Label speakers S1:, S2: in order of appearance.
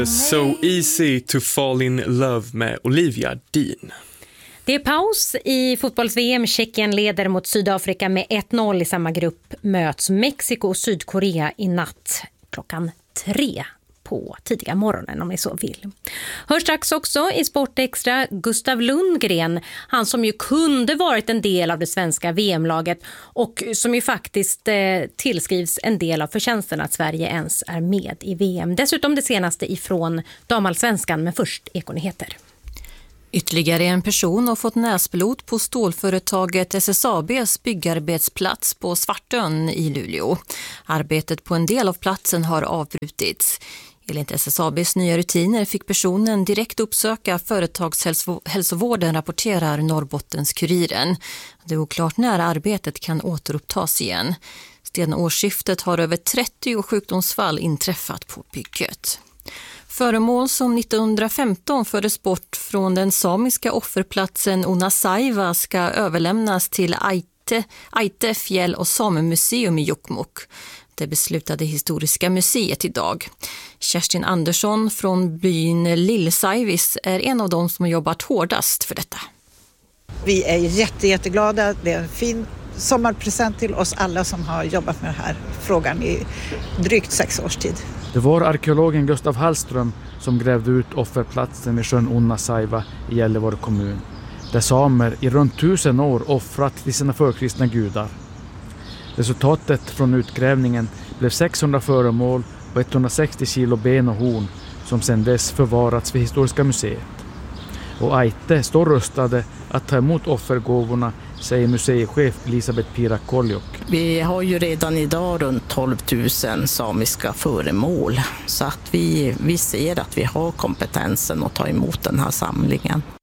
S1: So easy to fall in love med Olivia Dean.
S2: Det är paus i fotbolls-VM. Tjeckien leder mot Sydafrika med 1-0. I samma grupp möts Mexiko och Sydkorea i natt klockan 3 på tidiga morgonen om ni så vill. Hörs strax också i Sportextra Gustav Lundgren, han som ju kunde varit en del av det svenska VM-laget och som ju faktiskt tillskrivs en del av förtjänsten att Sverige ens är med i VM. Dessutom det senaste ifrån damallsvenskan, men först ekonyheter.
S3: Ytterligare en person har fått näsblod på stålföretaget SSABs byggarbetsplats på Svartön i Luleå. Arbetet på en del av platsen har avbrutits. Enligt SSABs nya rutiner fick personen direkt uppsöka företagshälsovården, rapporterar Norrbottens-Kuriren. Det är oklart när arbetet kan återupptas igen. Sedan årsskiftet har över 30 sjukdomsfall inträffat på bygget. Föremål som 1915 fördes bort från den samiska offerplatsen Onasaiva ska överlämnas till Aite fjäll- och samemuseum i Jokkmokk. Det beslutade Historiska museet idag. Kerstin Andersson från byn Lillsaivis är en av de som har jobbat hårdast för detta.
S4: Vi är jätteglada. Det är en fin sommarpresent till oss alla som har jobbat med den här frågan i drygt 6 års tid.
S5: Det var arkeologen Gustav Hallström som grävde ut offerplatsen vid sjön Onasaiva i Gällivare kommun, där samer i runt 1000 år offrat till sina förkristna gudar. Resultatet från utgrävningen blev 600 föremål och 160 kilo ben och horn som sedan dess förvarats vid Historiska museet. Och Aite står rustade att ta emot offergåvorna, säger museichef Elisabeth Pirakoljuk.
S6: Vi har ju redan idag runt 12 000 samiska föremål, så att vi ser att vi har kompetensen att ta emot den här samlingen.